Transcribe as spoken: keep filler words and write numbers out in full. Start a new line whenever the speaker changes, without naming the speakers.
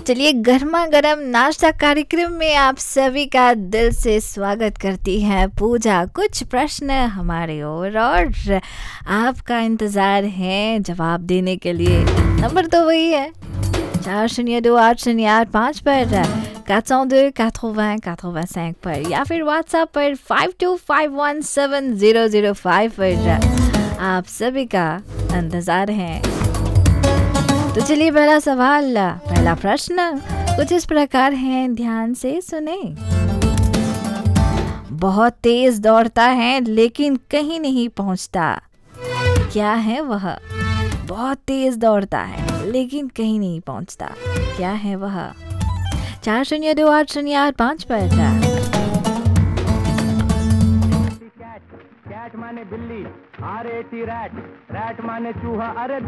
चलिए गर्मा गर्म नाश्ता कार्यक्रम में आप सभी का दिल से स्वागत करती है पूजा। कुछ प्रश्न हमारे ओर और आपका इंतज़ार है जवाब देने के लिए। नंबर तो वही है चार शून्य दो आठ शून्य आठ पाँच पर, quatre cent deux quatre-vingts quatre-vingt-cinq पर, या फिर व्हाट्सएप पर five to five one seven zero zero five पर आप सभी का इंतज़ार है। तो चलिए पहला सवाल, पहला प्रश्न कुछ इस प्रकार है, ध्यान से सुने। बहुत तेज दौड़ता है लेकिन कहीं नहीं पहुंचता, क्या है वह? बहुत तेज दौड़ता है लेकिन कहीं नहीं पहुंचता, क्या है वह? चार शून्य दो आठ शून्य आठ पाँच पर।
कैट माने बिल्ली, R A T rat, rat माने चूहा। अरे